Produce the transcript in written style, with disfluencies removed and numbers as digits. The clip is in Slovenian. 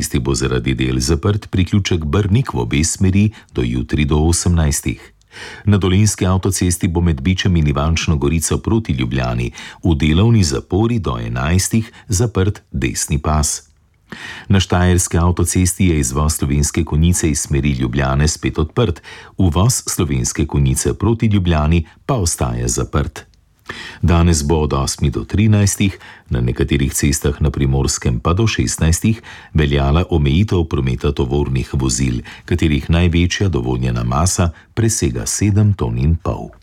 avtocesti bo zaradi del zaprt priključek Brnik v obe smeri do jutri do 18. Na Dolenjski avtocesti bo med Bičem in Ivančno Gorico proti Ljubljani v delovni zapori do 11. zaprt desni pas. Na Štajerski avtocesti je izvoz Slovenske Konjice iz smeri Ljubljane spet odprt, uvoz Slovenske Konjice proti Ljubljani pa ostaja zaprt. Danes bo od 8 do 13, na nekaterih cestah na Primorskem pa do 16, veljala omejitev prometa tovornih vozil, katerih največja dovoljena masa presega 7,5 ton.